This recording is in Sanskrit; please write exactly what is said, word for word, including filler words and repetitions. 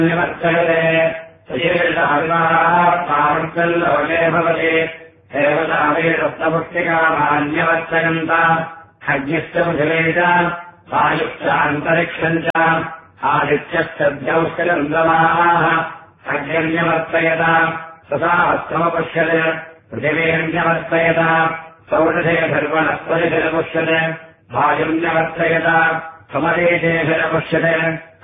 निवर्तयते श्रीर्षाविवाहात्मारुक्तल्लोके भवति देवतावेदसप्तपुष्टिकामान्यवर्तयन्त अग्निश्च पृथिवे च वायुश्च अन्तरिक्षम् च आदित्यश्च द्यौश्च चन्द्रमाः अग्निर्न्यवर्तयत तथा समपश्यते पृथिवीर्न्यवर्तयत सौरथे धर्वणस्पतिभिरपुष्यते वायुर्न्यवर्तयत समरेतेभिरपुष्यते